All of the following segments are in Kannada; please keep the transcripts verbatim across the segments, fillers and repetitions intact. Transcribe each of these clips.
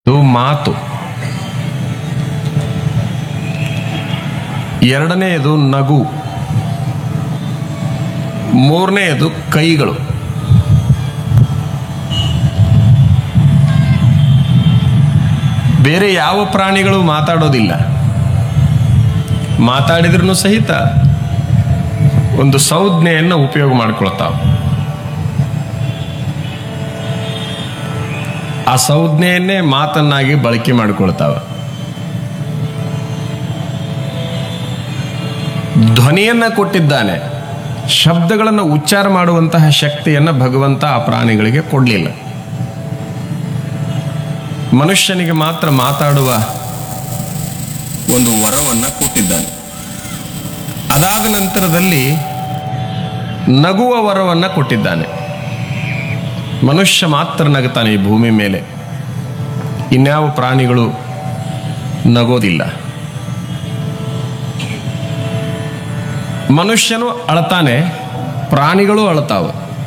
ಇದು ಮಾತು. ಎರಡನೆಯದು ನಗು. ಮೂರನೆಯದು ಕೈಗಳು. ಬೇರೆ ಯಾವ ಪ್ರಾಣಿಗಳು ಮಾತಾಡೋದಿಲ್ಲ. ಮಾತಾಡಿದ್ರೂ ಸಹಿತ ಒಂದು ಸಂಜ್ಞೆಯನ್ನು ಉಪಯೋಗ ಮಾಡ್ಕೊಳ್ತಾವ. ಆ ಸಂಜ್ಞೆಯನ್ನೇ ಮಾತನ್ನಾಗಿ ಬಳಕೆ ಮಾಡಿಕೊಳ್ತಾವ. ಧ್ವನಿಯನ್ನ ಕೊಟ್ಟಿದ್ದಾನೆ, ಶಬ್ದಗಳನ್ನು ಉಚ್ಚಾರ ಮಾಡುವಂತಹ ಶಕ್ತಿಯನ್ನು ಭಗವಂತ ಆ ಪ್ರಾಣಿಗಳಿಗೆ ಕೊಡಲಿಲ್ಲ. ಮನುಷ್ಯನಿಗೆ ಮಾತ್ರ ಮಾತಾಡುವ ಒಂದು ವರವನ್ನ ಕೊಟ್ಟಿದ್ದಾನೆ. ಅದಾದ ನಂತರದಲ್ಲಿ ನಗುವ ವರವನ್ನ ಕೊಟ್ಟಿದ್ದಾನೆ. ಮನುಷ್ಯ ಮಾತ್ರ ನಗುತ್ತಾನೆ ಈ ಭೂಮಿ ಮೇಲೆ, ಇನ್ಯಾವ ಪ್ರಾಣಿಗಳು ನಗೋದಿಲ್ಲ. ಮನುಷ್ಯನು ಅಳತಾನೆ, ಪ್ರಾಣಿಗಳು ಅಳತಾವ.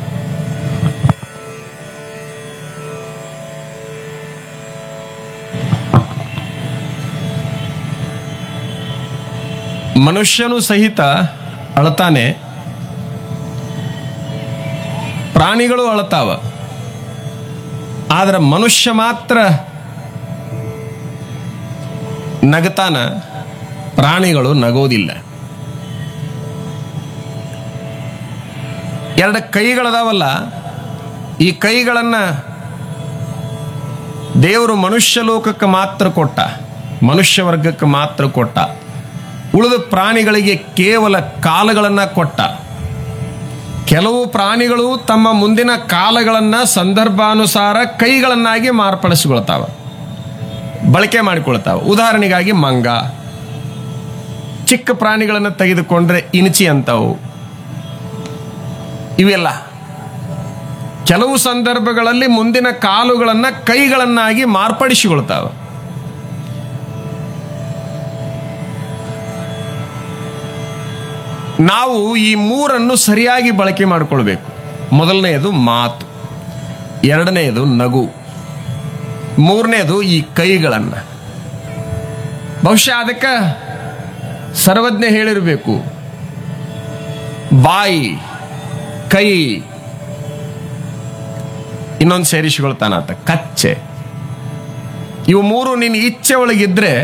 ಮನುಷ್ಯನು ಸಹಿತ ಅಳತಾನೆ, ಪ್ರಾಣಿಗಳು ಅಳತಾವ. ಆದ್ರೆ ಮನುಷ್ಯ ಮಾತ್ರ ನಗತಾನ, ಪ್ರಾಣಿಗಳು ನಗೋದಿಲ್ಲ. ಎರಡು ಕೈಗಳದಾವಲ್ಲ, ಈ ಕೈಗಳನ್ನ ದೇವರು ಮನುಷ್ಯ ಲೋಕಕ್ಕೆ ಮಾತ್ರ ಕೊಟ್ಟ, ಮನುಷ್ಯ ವರ್ಗಕ್ಕೆ ಮಾತ್ರ ಕೊಟ್ಟ. ಉಳಿದ ಪ್ರಾಣಿಗಳಿಗೆ ಕೇವಲ ಕಾಲಗಳನ್ನ ಕೊಟ್ಟ. ಕೆಲವು ಪ್ರಾಣಿಗಳು ತಮ್ಮ ಮುಂದಿನ ಕಾಲಗಳನ್ನ ಸಂದರ್ಭಾನುಸಾರ ಕೈಗಳನ್ನಾಗಿ ಮಾರ್ಪಡಿಸಿಕೊಳ್ತಾವ, ಬಳಕೆ ಮಾಡಿಕೊಳ್ತಾವ. ಉದಾಹರಣೆಗಾಗಿ ಮಂಗ, ಚಿಕ್ಕ ಪ್ರಾಣಿಗಳನ್ನು ತೆಗೆದುಕೊಂಡ್ರೆ ಇಣಚಿ ಅಂತವು. ಇವೆಲ್ಲ ಕೆಲವು ಸಂದರ್ಭಗಳಲ್ಲಿ ಮುಂದಿನ ಕಾಲುಗಳನ್ನ ಕೈಗಳನ್ನಾಗಿ ಮಾರ್ಪಡಿಸಿಕೊಳ್ತಾವ. ನಾವು ಈ ಮೂರನ್ನು ಸರಿಯಾಗಿ ಬಳಕೆ ಮಾಡಿಕೊಳ್ಬೇಕು. ಮೊದಲನೆಯದು ಮಾತು, ಎರಡನೆಯದು ನಗು, ಮೂರನೆಯದು ಈ ಕೈಗಳನ್ನ. ಬಹುಶಃ ಅದಕ್ಕೆ ಸರ್ವಜ್ಞ ಹೇಳಿರಬೇಕು, ಬಾಯಿ, ಕೈ, ಇನ್ನೊಂದು ಸೇರಿಸಿಕೊಳ್ತಾನಾತ ಕಚ್ಚೆ. ಇವು ಮೂರು ನಿನ್ನ ಇಚ್ಛೆ ಒಳಗಿದ್ರೆ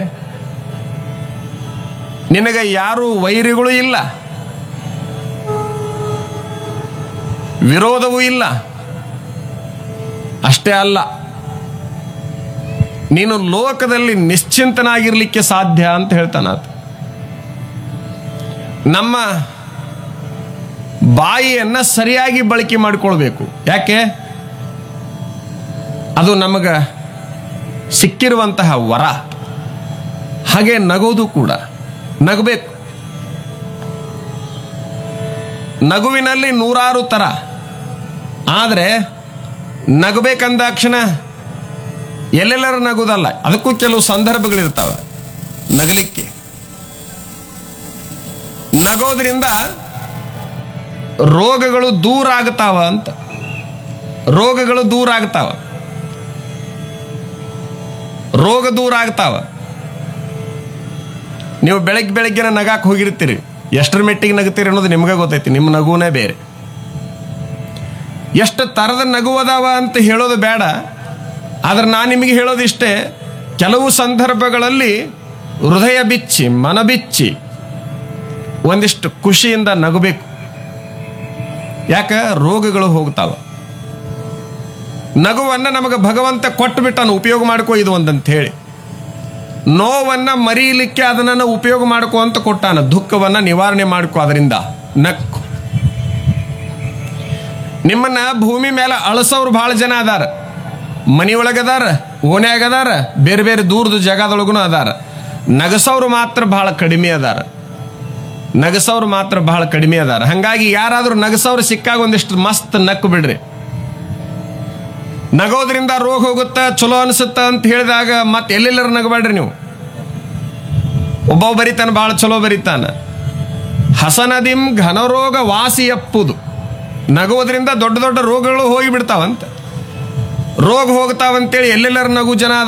ನಿನಗೆ ಯಾರು ವೈರಿಗಳು ಇಲ್ಲ, ವಿರೋಧವೂ ಇಲ್ಲ. ಅಷ್ಟೇ ಅಲ್ಲ, ನೀನು ಲೋಕದಲ್ಲಿ ನಿಶ್ಚಿಂತನಾಗಿರ್ಲಿಕ್ಕೆ ಸಾಧ್ಯ ಅಂತ ಹೇಳ್ತಾನಾತ. ನಮ್ಮ ಬಾಯಿಯನ್ನ ಸರಿಯಾಗಿ ಬಳಕೆ ಮಾಡಿಕೊಳ್ಬೇಕು. ಯಾಕೆ? ಅದು ನಮಗ ಸಿಕ್ಕಿರುವಂತಹ ವರ. ಹಾಗೆ ನಗೋದು ಕೂಡ, ನಗಬೇಕು. ನಗುವಿನಲ್ಲಿ ನೂರಾರು ತರ. ಆದರೆ ನಗಬೇಕಂದಾಕ್ಷಣ ಎಲ್ಲೆಲ್ಲರ ನಗುದಲ್ಲ, ಅದಕ್ಕೂ ಕೆಲವು ಸಂದರ್ಭಗಳಿರ್ತಾವೆ ನಗಲಿಕ್ಕೆ. ನಗೋದ್ರಿಂದ ರೋಗಗಳು ದೂರ ಆಗ್ತಾವ ಅಂತ. ರೋಗಗಳು ದೂರ ಆಗ್ತಾವ, ರೋಗ ದೂರ ಆಗ್ತಾವ. ನೀವು ಬೆಳಗ್ಗೆ ಬೆಳಗ್ಗೆನ ನಗಾಕ್ ಹೋಗಿರ್ತೀರಿ, ಎಷ್ಟರ ಮೆಟ್ಟಿಗೆ ನಗುತ್ತೀರಿ ಅನ್ನೋದು ನಿಮ್ಗೆ ಗೊತ್ತೈತಿ. ನಿಮ್ಮ ನಗುನೇ ಬೇರೆ. ಎಷ್ಟು ತರದ ನಗುವದಾವ ಅಂತ ಹೇಳೋದು ಬೇಡ. ಆದ್ರೆ ನಾನು ನಿಮಗೆ ಹೇಳೋದಿಷ್ಟೇ, ಕೆಲವು ಸಂದರ್ಭಗಳಲ್ಲಿ ಹೃದಯ ಬಿಚ್ಚಿ, ಮನ ಬಿಚ್ಚಿ ಒಂದಿಷ್ಟು ಖುಷಿಯಿಂದ ನಗಬೇಕು. ಯಾಕ? ರೋಗಗಳು ಹೋಗ್ತಾವ. ನಗುವನ್ನ ನಮಗೆ ಭಗವಂತ ಕೊಟ್ಟು ಬಿಟ್ಟಾನು, ಉಪಯೋಗ ಮಾಡ್ಕೋ ಇದು ಒಂದಂತ ಹೇಳಿ. ನೋವನ್ನ ಮರೀಲಿಕ್ಕೆ ಅದನ್ನ ಉಪಯೋಗ ಮಾಡ್ಕೋ ಅಂತ ಕೊಟ್ಟಾನ. ದುಃಖವನ್ನ ನಿವಾರಣೆ ಮಾಡ್ಕೋ, ಅದರಿಂದ ನಕ್ಕು. ನಿಮ್ಮನ್ನ ಭೂಮಿ ಮೇಲೆ ಅಳಸೋರು ಬಹಳ ಜನ ಅದಾರ. ಮನಿಯೊಳಗದಾರ, ಓಣ್ಯಾಗದಾರ, ಬೇರೆ ಬೇರೆ ದೂರದ ಜಾಗದೊಳಗೂ ಅದಾರ. ನಗಸೋರು ಮಾತ್ರ ಬಹಳ ಕಡಿಮೆ ಅದಾರ. ನಗಸೋರು ಮಾತ್ರ ಬಹಳ ಕಡಿಮೆ ಅದಾರ. ಹಂಗಾಗಿ ಯಾರಾದ್ರೂ ನಗಸೋರು ಸಿಕ್ಕಾಗ ಒಂದಿಷ್ಟು ಮಸ್ತ್ ನಕ್ಕು ಬಿಡ್ರಿ. ನಗೋದ್ರಿಂದ ರೋಗ ಹೋಗುತ್ತ, ಚಲೋ ಅನಿಸುತ್ತ ಅಂತ ಹೇಳಿದಾಗ ಮತ್ತೆ ಎಲ್ಲೆಲ್ಲರೂ ನಗಬೇಡ್ರಿ ನೀವು. ಒಬ್ಬ ಬರಿತಾನ, ಬಹಳ ಚಲೋ ಬರಿತಾನ, ಹಸನದಿಂ ಘನರೋಗ ವಾಸಿ ಎಪ್ಪುದು. ನಗುವುದರಿಂದ ದೊಡ್ಡ ದೊಡ್ಡ ರೋಗಗಳು ಹೋಗಿ ಬಿಡ್ತಾವಂತ. ರೋಗ ಹೋಗ್ತಾವಂತೇಳಿ ಎಲ್ಲೆಲ್ಲರ ನಗು ಜನ